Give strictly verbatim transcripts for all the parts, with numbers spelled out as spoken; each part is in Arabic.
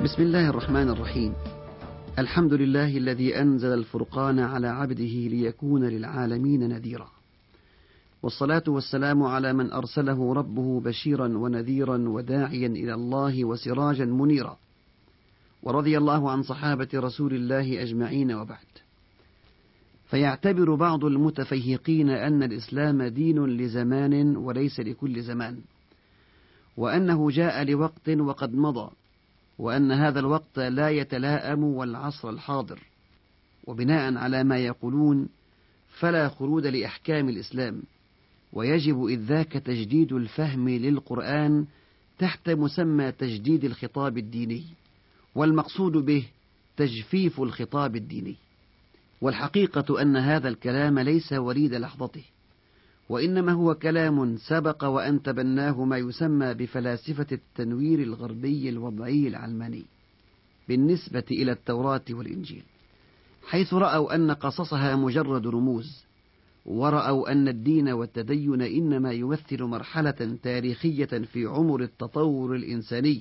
بسم الله الرحمن الرحيم. الحمد لله الذي أنزل الفرقان على عبده ليكون للعالمين نذيرا، والصلاة والسلام على من أرسله ربه بشيرا ونذيرا وداعيا إلى الله وسراجا منيرا، ورضي الله عن صحابة رسول الله أجمعين. وبعد، فيعتبر بعض المتفيهقين أن الإسلام دين لزمان وليس لكل زمان، وأنه جاء لوقت وقد مضى، وأن هذا الوقت لا يتلائم والعصر الحاضر. وبناء على ما يقولون فلا خلود لأحكام الإسلام، ويجب إذ ذاك تجديد الفهم للقرآن تحت مسمى تجديد الخطاب الديني، والمقصود به تجفيف الخطاب الديني. والحقيقة أن هذا الكلام ليس وليد لحظته، وإنما هو كلام سبق وأن تبناه ما يسمى بفلاسفة التنوير الغربي الوضعي العلماني بالنسبة إلى التوراة والإنجيل، حيث رأوا أن قصصها مجرد رموز، ورأوا أن الدين والتدين إنما يمثل مرحلة تاريخية في عمر التطور الإنساني،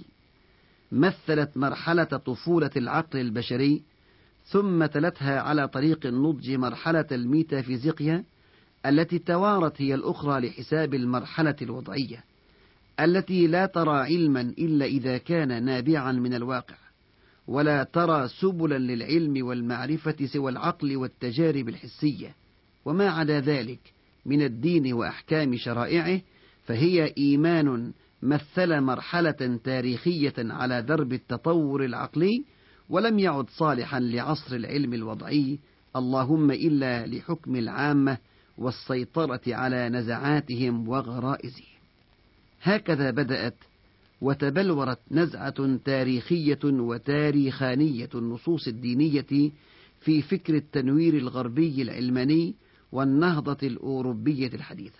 مثلت مرحلة طفولة العقل البشري، ثم تلتها على طريق النضج مرحلة الميتافيزيقيا التي توارت هي الأخرى لحساب المرحلة الوضعية التي لا ترى علما إلا إذا كان نابعا من الواقع، ولا ترى سبلا للعلم والمعرفة سوى العقل والتجارب الحسية، وما عدا ذلك من الدين وأحكام شرائعه فهي إيمان مثل مرحلة تاريخية على درب التطور العقلي، ولم يعد صالحا لعصر العلم الوضعي، اللهم إلا لحكم العامة والسيطرة على نزعاتهم وغرائزهم. هكذا بدأت وتبلورت نزعة تاريخية وتاريخانية النصوص الدينية في فكر التنوير الغربي العلماني والنهضة الأوروبية الحديثة.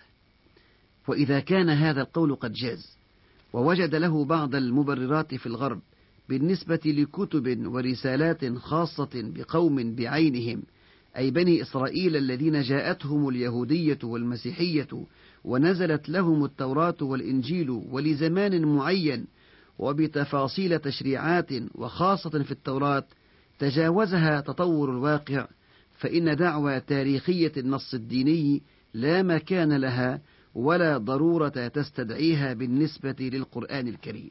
وإذا كان هذا القول قد جاز ووجد له بعض المبررات في الغرب بالنسبة لكتب ورسالات خاصة بقوم بعينهم، أي بني إسرائيل الذين جاءتهم اليهودية والمسيحية ونزلت لهم التوراة والإنجيل ولزمان معين وبتفاصيل تشريعات، وخاصة في التوراة تجاوزها تطور الواقع، فإن دعوى تاريخية النص الديني لا مكان لها ولا ضرورة تستدعيها بالنسبة للقرآن الكريم.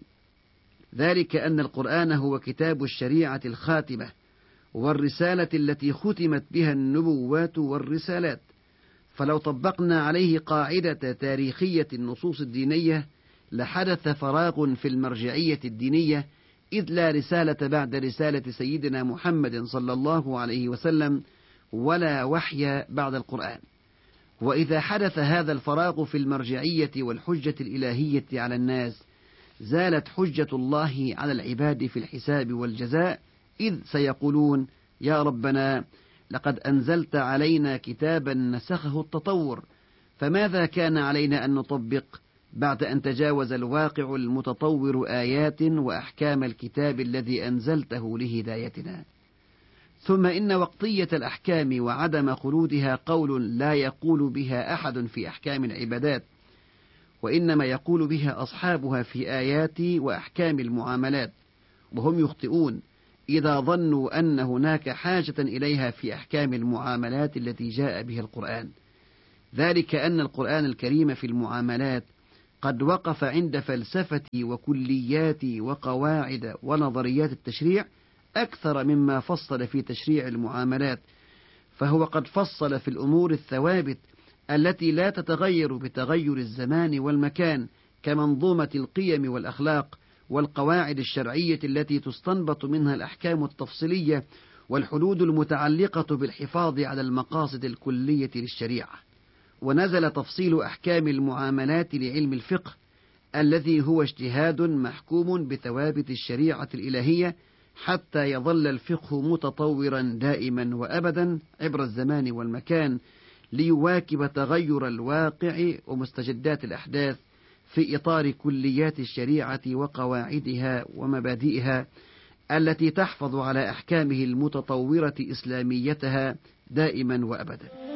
ذلك أن القرآن هو كتاب الشريعة الخاتمة والرسالة التي ختمت بها النبوات والرسالات، فلو طبقنا عليه قاعدة تاريخية النصوص الدينية لحدث فراغ في المرجعية الدينية، إذ لا رسالة بعد رسالة سيدنا محمد صلى الله عليه وسلم ولا وحي بعد القرآن. وإذا حدث هذا الفراغ في المرجعية والحجة الإلهية على الناس زالت حجة الله على العباد في الحساب والجزاء، إذ سيقولون يا ربنا لقد أنزلت علينا كتابا نسخه التطور، فماذا كان علينا أن نطبق بعد أن تجاوز الواقع المتطور آيات وأحكام الكتاب الذي أنزلته لهدايتنا؟ ثم إن وقتية الأحكام وعدم خلودها قول لا يقول بها أحد في أحكام العبادات، وإنما يقول بها أصحابها في آيات وأحكام المعاملات، وهم يخطئون إذا ظنوا أن هناك حاجة إليها في أحكام المعاملات التي جاء بها القرآن. ذلك أن القرآن الكريم في المعاملات قد وقف عند فلسفة وكليات وقواعد ونظريات التشريع أكثر مما فصل في تشريع المعاملات، فهو قد فصل في الأمور الثوابت التي لا تتغير بتغير الزمان والمكان، كمنظومة القيم والأخلاق والقواعد الشرعية التي تستنبط منها الأحكام التفصيلية والحدود المتعلقة بالحفاظ على المقاصد الكلية للشريعة. ونزل تفصيل أحكام المعاملات لعلم الفقه الذي هو اجتهاد محكوم بثوابت الشريعة الإلهية، حتى يظل الفقه متطورا دائما وأبدا عبر الزمان والمكان، ليواكب تغير الواقع ومستجدات الأحداث في إطار كليات الشريعة وقواعدها ومبادئها التي تحفظ على أحكامه المتطورة إسلاميتها دائما وأبدا.